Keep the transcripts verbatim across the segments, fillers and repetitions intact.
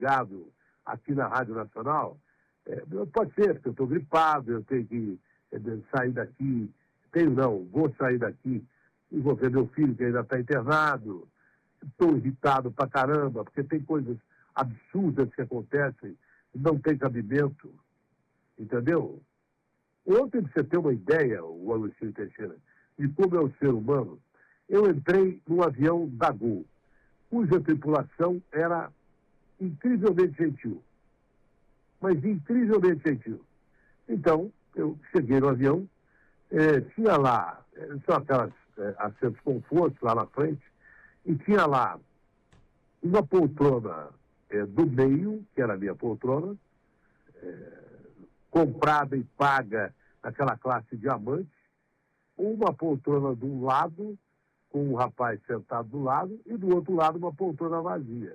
ligado aqui na Rádio Nacional, é, pode ser, porque eu estou gripado, eu tenho que é, sair daqui, tenho não, vou sair daqui e vou ver meu filho que ainda está internado, estou irritado pra caramba, porque tem coisas absurdas que acontecem e não tem cabimento, entendeu? Ontem, para você ter uma ideia, o Agostinho Teixeira, de como é o ser humano, eu entrei num avião da Gol, cuja tripulação era incrivelmente gentil. Mas incrivelmente gentil. Então, eu cheguei no avião, eh, tinha lá, eh, são aquelas eh, assentos confortos lá na frente, e tinha lá uma poltrona eh, do meio, que era a minha poltrona, eh, comprada e paga naquela classe diamante, uma poltrona de um lado, com um rapaz sentado do lado, e do outro lado uma poltrona vazia.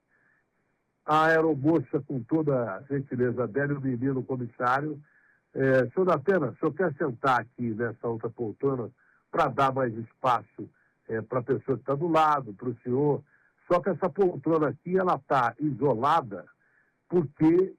A aeromoça, com toda a gentileza dela, e o menino comissário, é, senhor da Pena, o senhor quer sentar aqui nessa outra poltrona para dar mais espaço é, para a pessoa que está do lado, para o senhor, só que essa poltrona aqui, ela está isolada porque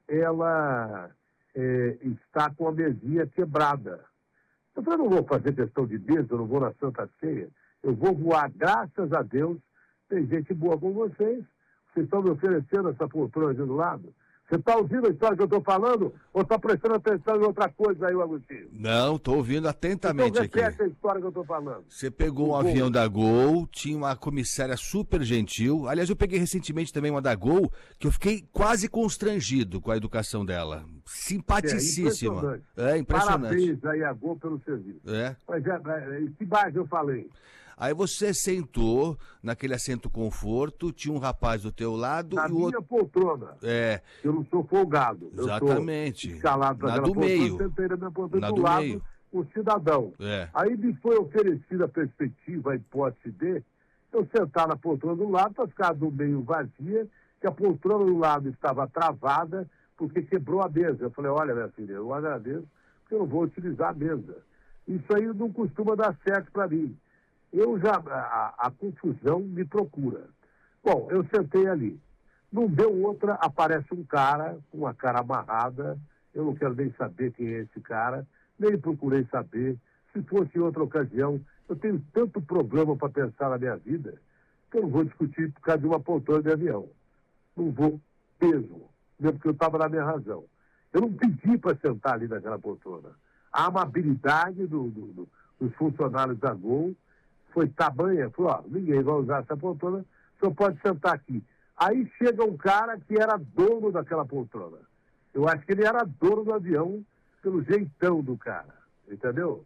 ela é, está com a mesinha quebrada. Eu falei, não vou fazer questão de mesa, eu não vou na Santa Ceia, eu vou voar, graças a Deus, tem gente boa com vocês, vocês estão me oferecendo essa poltrona aqui do lado. Você está ouvindo a história que eu estou falando ou está prestando atenção em outra coisa aí, Agostinho? Não, estou ouvindo atentamente então, aqui. Repete a história que eu estou falando. Você pegou um avião da Gol, tinha uma comissária super gentil. Aliás, eu peguei recentemente também uma da Gol, que eu fiquei quase constrangido com a educação dela. Simpaticíssima. É impressionante. É impressionante. Parabéns aí a Gol pelo serviço. É. Mas é, é, que mais eu falei? Aí você sentou naquele assento conforto, tinha um rapaz do teu lado Na e o minha outro... poltrona. É. Eu não sou folgado. Exatamente. Eu sou escalado Na para do poltrona, meio. sentei na minha poltrona Na do do lado, meio. o cidadão. É. Aí me foi oferecida a perspectiva, a hipótese de eu sentar na poltrona do lado para ficar do meio vazia, que a poltrona do lado estava travada porque quebrou a mesa. Eu falei, olha, minha filha, eu agradeço porque eu não vou utilizar a mesa. Isso aí não costuma dar certo para mim. Eu já, a, a confusão me procura. Bom, eu sentei ali. Não deu outra, aparece um cara com a cara amarrada. Eu não quero nem saber quem é esse cara, nem procurei saber. Se fosse em outra ocasião, eu tenho tanto problema para pensar na minha vida que eu não vou discutir por causa de uma poltrona de avião. Não vou mesmo, mesmo porque eu estava na minha razão. Eu não pedi para sentar ali naquela poltrona. A amabilidade do, do, do, dos funcionários da Gol foi tamanha, falou, ó, ninguém vai usar essa poltrona, só pode sentar aqui. Aí chega um cara que era dono daquela poltrona. Eu acho que ele era dono do avião pelo jeitão do cara, entendeu?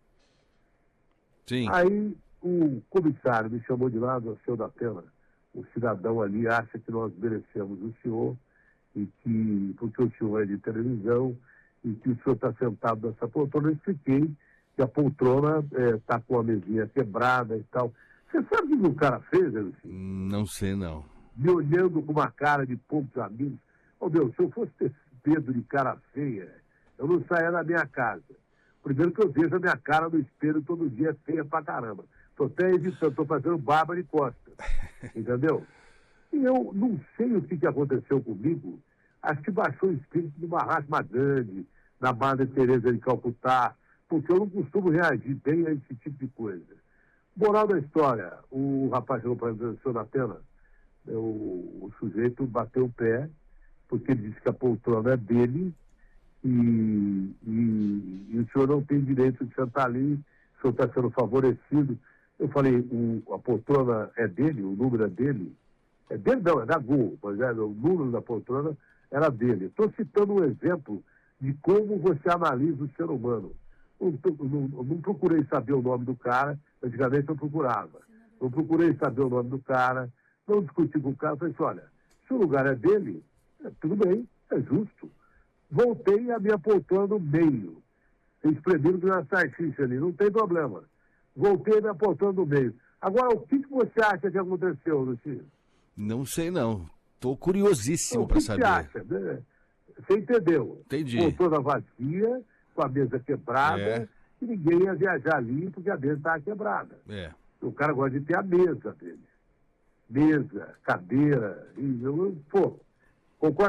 Sim. Aí o comissário me chamou de lado, o senhor da Pena, o cidadão ali acha que nós merecemos o senhor, e que, porque o senhor é de televisão, e que o senhor está sentado nessa poltrona. Eu expliquei que a poltrona está é, com a mesinha quebrada e tal. Você sabe o que o cara fez, Elcio? Não sei, não. Me olhando com uma cara de poucos amigos. Ô, meu, se eu fosse ter dedo de cara feia, eu não saía da minha casa. Primeiro que eu vejo a minha cara no espelho todo dia é feia pra caramba. Estou até evitando, estou fazendo barba de costas. Entendeu? E eu não sei o que, que aconteceu comigo. Acho que baixou o espírito de Mahatma Gandhi, na Madre Teresa de Calcutá, porque eu não costumo reagir bem a esse tipo de coisa. Moral da história, o rapaz chegou para mim, senhor da Pena, o, o sujeito bateu o pé, porque ele disse que a poltrona é dele e, e, e o senhor não tem direito de sentar ali, o senhor está sendo favorecido. Eu falei, o, a poltrona é dele, o número é dele? É dele não, é da Gol, mas é, o número da poltrona era dele. Estou citando um exemplo de como você analisa o ser humano. Não, não, não procurei saber o nome do cara, antigamente eu procurava. Não procurei saber o nome do cara, não discuti com o cara, falei assim, olha, se o lugar é dele, é, tudo bem, é justo. Voltei a minha poltrona no meio. Espremido que uma salsicha ali, não tem problema. Voltei a minha poltrona no meio. Agora, o que, que você acha que aconteceu, Luciano? Não sei, não. Estou curiosíssimo para saber. O que você acha? Né? Você entendeu? Entendi. Poltrona vazia, com a mesa quebrada, é. e ninguém ia viajar ali porque a mesa estava quebrada. É. O cara gosta de ter a mesa dele. Mesa, cadeira, e eu, pô, concordo.